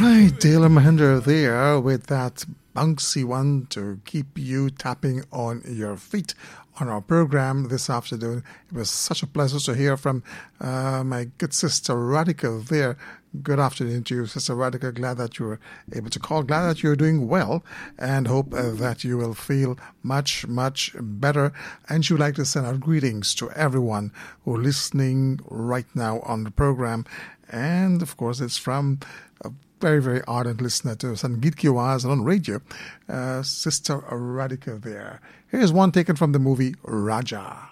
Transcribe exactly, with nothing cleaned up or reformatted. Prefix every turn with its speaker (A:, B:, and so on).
A: Right, Taylor Mahinder there with that bouncy one to keep you tapping on your feet on our program this afternoon. It was such a pleasure to hear from uh, my good sister Radhika there. Good afternoon to you, Sister Radhika. Glad that you were able to call. Glad that you're doing well, and hope uh, that you will feel much, much better. And she would like to send out greetings to everyone who are listening right now on the program. And, of course, it's from a very, very ardent listener to Sangeet Ki Awaaz on radio, uh, Sister Radhika there. Here's one taken from the movie Raja.